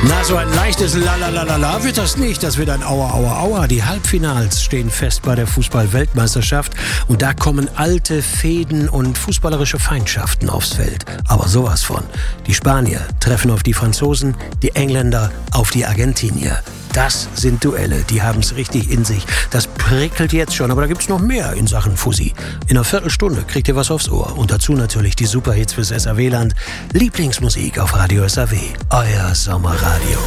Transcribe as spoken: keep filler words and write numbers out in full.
Na, so ein leichtes Lalalala wird das nicht. Das wird ein Aua, Aua, Aua. Die Halbfinals stehen fest bei der Fußball-Weltmeisterschaft. Und da kommen alte Fehden und fußballerische Feindschaften aufs Feld. Aber sowas von. Die Spanier treffen auf die Franzosen, die Engländer auf die Argentinier. Das sind Duelle, die haben es richtig in sich. Das prickelt jetzt schon, aber da gibt's noch mehr in Sachen Fussi. In einer Viertelstunde kriegt ihr was aufs Ohr. Und dazu natürlich die Superhits fürs S R W-Land. Lieblingsmusik auf Radio S R W. Euer Sommerradio.